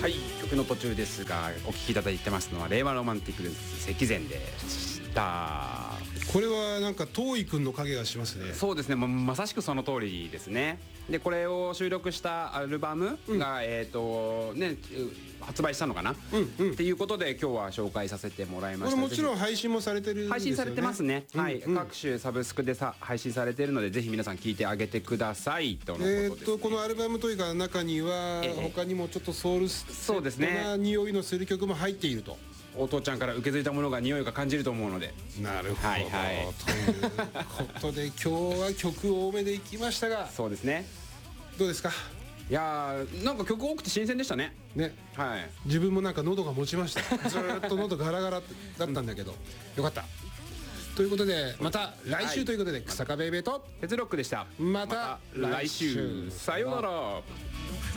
はい、曲の途中ですがお聴きいただいてますのは令和ロマンティックルーツ積善でした。 これはなんか遠井くんの影がしますね。 そうですね、まさしくその通りですね。でこれを収録したアルバムが、発売したのかな、っていうことで今日は紹介させてもらいました。 これもちろん配信もされてるんですよね。 配信されてますね、はい、各種サブスクで配信されているのでぜひ皆さん聴いてあげてくださいとのことですね。 このアルバムというか中には他にもちょっとソウルステッドな匂いのする曲も入っていると。 お父ちゃんから受け継いだものが匂いが感じると思うので。 なるほど、 はいはい、 ということで今日は曲多めでいきましたがそうですね、 どうですか。 いやーなんか曲多くて新鮮でしたね。 ね、 はい、 自分もなんか喉が持ちました。ずっと喉ガラガラだったんだけど、よかったということでまた来週ということで、草加ベイベーと鉄ロックでした。 また来週、 さようなら。